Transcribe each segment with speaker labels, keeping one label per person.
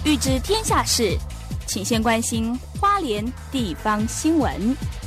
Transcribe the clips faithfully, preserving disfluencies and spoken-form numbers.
Speaker 1: 欲知天下事，请先关心花莲地方新闻。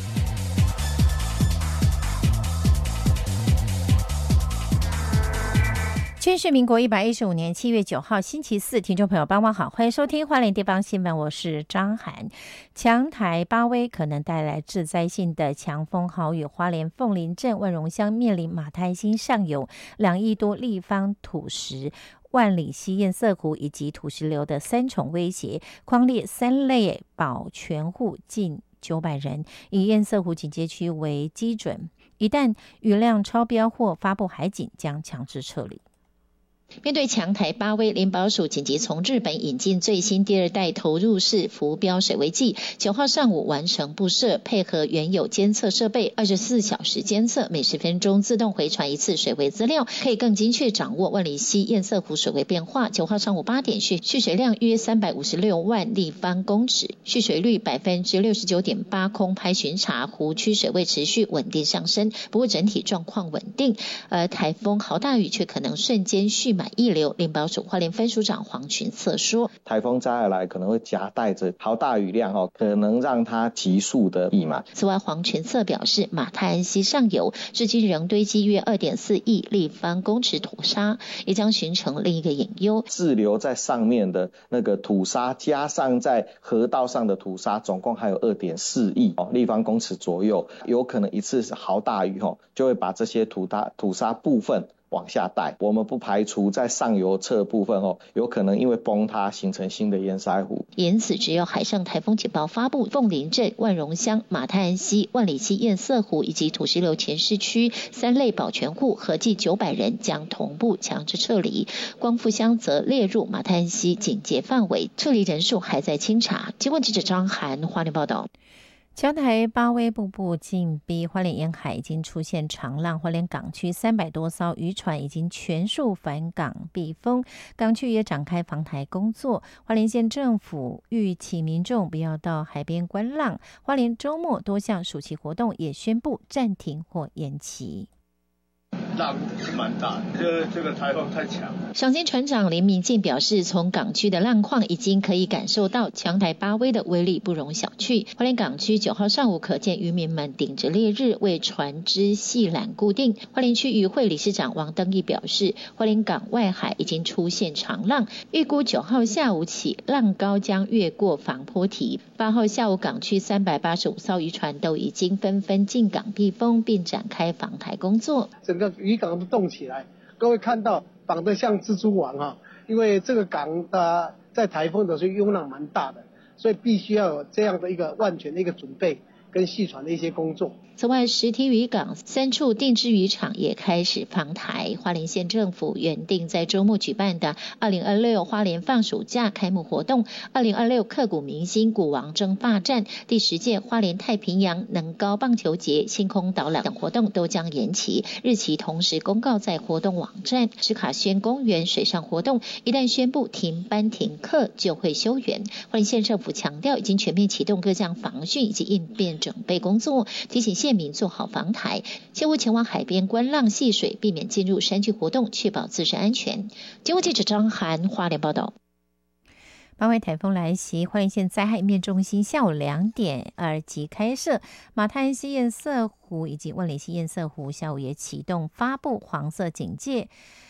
Speaker 2: 今天是民国一百一十五年七月九号星期四，听众朋友傍晚好，欢迎收听花莲地方新闻，我是张涵。强台巴威可能带来致灾性的强风豪雨，花莲凤林镇万荣乡面临马太兴上游两亿多立方土石、万里溪堰塞湖以及土石流的三重威胁，匡列三类保全户近九百人，以堰塞湖警戒区为基准，一旦雨量超标或发布海警，将强制撤离。面对强台巴威，林保署紧急从日本引进最新第二代投入式浮标水位计，九号上午完成布设，配合原有监测设备，二十四小时监测，每十分钟自动回传一次水位资料，可以更精确掌握万里溪堰塞湖水位变化。九号上午八点，蓄蓄水量约三百五十六万立方公尺，蓄水率百分之六十九点八，空拍巡查，湖区水位持续稳定上升，不过整体状况稳定。而台风豪大雨却可能瞬间蓄满溢流，林保署花莲分署长黄群策说，
Speaker 3: 台风再来可能会夹带着豪大雨量，可能让它急速的溢满。
Speaker 2: 此外，黄群策表示，马太安溪上游至今仍堆积约 二点四亿立方公尺土沙，也将形成另一个隐忧。
Speaker 3: 滞留在上面的那个土沙加上在河道上的土沙，总共还有 二点四亿立方公尺左右，有可能一次豪大雨就会把这些土大土沙部分往下带，我们不排除在上游侧部分哦，有可能因为崩塌形成新的堰塞湖。
Speaker 2: 因此，只要海上台风警报发布，凤林镇、万荣乡、马太安溪、万里溪堰塞湖以及土石流前市区三类保全户合计九百人将同步强制撤离。光复乡则列入马太安溪警戒范围，撤离人数还在清查。经过记者张涵花莲报道。强台巴威步步紧逼，花莲沿海已经出现长浪，花莲港区三百多艘渔船已经全数返港避风，港区也展开防台工作。花莲县政府吁请民众不要到海边观浪，花莲周末多项暑期活动也宣布暂停或延期。
Speaker 4: 浪是蛮大的，这这个台风太强。
Speaker 2: 赏金船长林明进表示，从港区的浪况已经可以感受到强台巴威的威力不容小觑。花莲港区九号上午可见渔民们顶着烈日为船只系缆固定。花莲区渔会理事长王登义表示，花莲港外海已经出现长浪，预估九号下午起浪高将越过防波堤。八号下午港区三百八十五艘渔船都已经纷纷进港避风，并展开防台工作。
Speaker 5: 整个渔港都动起来，各位看到绑得像蜘蛛网哈，因为这个港的在台风的时候涌浪蛮大的，所以必须要有这样的一个万全的一个准备跟续船的一些工作。
Speaker 2: 此外，石堤渔港三处定置渔场也开始防台。花莲县政府原定在周末举办的二零二六花莲放暑假开幕活动、二零二六刻骨铭心鼓王争霸战、第十届花莲太平洋能高棒球节、星空导览等活动都将延期，日期同时公告在活动网站。史卡轩公园水上活动一旦宣布停班停课，就会休园。花莲县政府强调，已经全面启动各项防汛以及应变准备工作，提醒县民做好防台，切勿前往海边观浪戏水，避免进入山区活动，确保自身安全。经过记者张涵花莲报道。八位台风来袭，花莲县灾害应变中心下午两点二级开设，马太安溪堰塞湖以及万里溪堰塞湖下午也启动发布黄色警戒，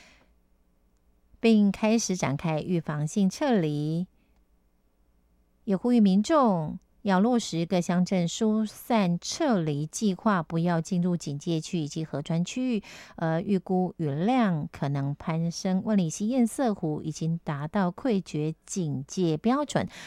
Speaker 2: 并开始展开预防性撤离，也呼吁民众要落实各乡镇疏散撤离计划，不要进入警戒区以及河川区域。呃，预估雨量可能攀升，万里溪堰塞湖已经达到溃决警戒标准，